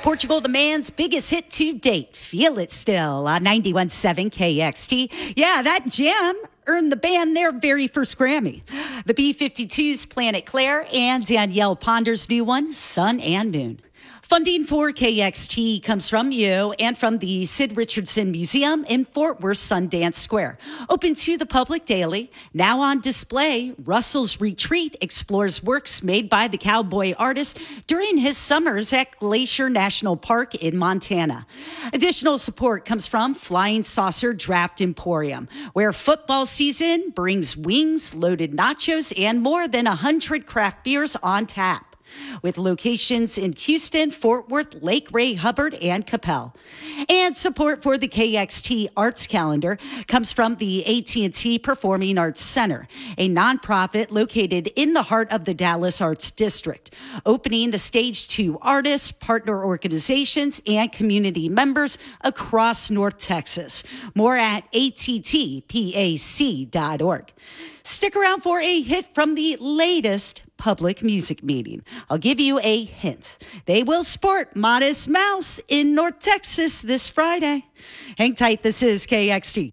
Portugal the Man's biggest hit to date. Feel It Still on 91.7 KXT. Yeah, that jam earned the band their very first Grammy. The B-52's Planet Claire and Danielle Ponder's new one, Sun and Moon. Funding for KXT comes from you and from the Sid Richardson Museum in Fort Worth Sundance Square. Open to the public daily. Now on display, Russell's Retreat explores works made by the cowboy artist during his summers at Glacier National Park in Montana. Additional support comes from Flying Saucer Draft Emporium, where football season brings wings, loaded nachos, and more than 100 craft beers on tap, with locations in Houston, Fort Worth, Lake Ray, Hubbard, and Capel. And support for the KXT Arts Calendar comes from the AT&T Performing Arts Center, a nonprofit located in the heart of the Dallas Arts District, opening the stage to artists, partner organizations, and community members across North Texas. More at attpac.org. Stick around for a hit from the latest public music meeting. I'll give you a hint. They will sport Modest Mouse in North Texas this Friday. Hang tight. This is KXT.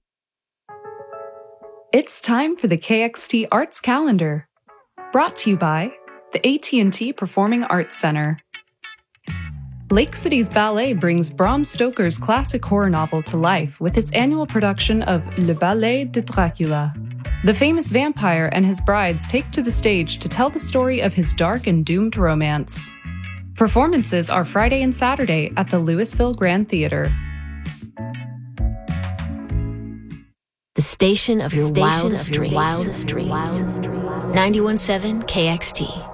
It's time for the KXT Arts Calendar, brought to you by the AT&T Performing Arts Center. Lake City's Ballet brings Bram Stoker's classic horror novel to life with its annual production of Le Ballet de Dracula. The famous vampire and his brides take to the stage to tell the story of his dark and doomed romance. Performances are Friday and Saturday at the Louisville Grand Theater. The station of your wildest dreams. 91.7 KXT.